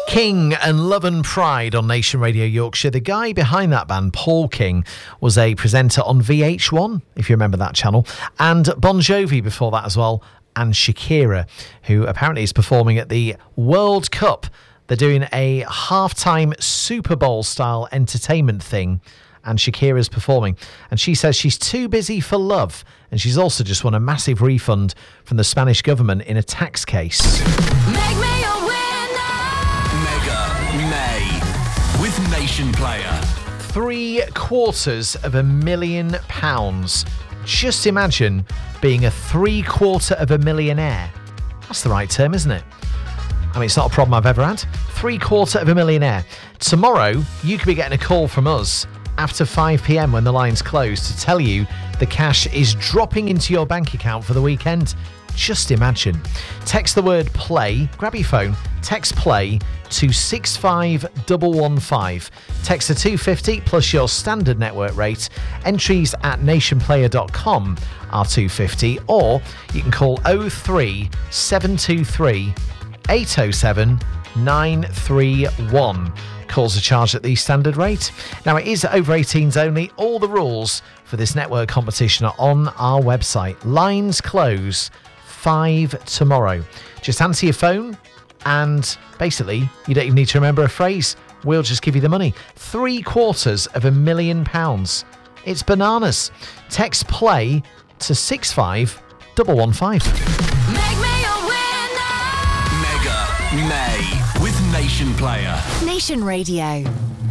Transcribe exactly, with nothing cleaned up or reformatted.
King and Love and Pride on Nation Radio Yorkshire. The guy behind that band, Paul King, was a presenter on V H one, if you remember that channel, and Bon Jovi before that as well, and Shakira, who apparently is performing at the World Cup. They're doing a halftime Super Bowl style entertainment thing, and Shakira's performing, and she says she's too busy for love, and she's also just won a massive refund from the Spanish government in a tax case. Make me a winner. Mega May with Nation Player. Three quarters of a million pounds. Just imagine being a three quarter of a millionaire. That's the right term, isn't it? I mean, it's not a problem I've ever had. Three quarter of a millionaire. Tomorrow, you could be getting a call from us after five p.m. when the lines close to tell you the cash is dropping into your bank account for the weekend. Just imagine. Text the word play, grab your phone, text play to six five one one five. Text the two fifty plus your standard network rate. Entries at nationplayer dot com are two fifty, or you can call oh three seven two three eight oh seven nine three one. Calls are charged at the standard rate. Now, it is over eighteens only. All the rules for this network competition are on our website. Lines close five tomorrow. Just answer your phone and basically you don't even need to remember a phrase. We'll just give you the money. Three quarters of a million pounds. It's bananas. Text play to six five one one five. Make me a winner. Mega May with Nation Player. Nation Radio.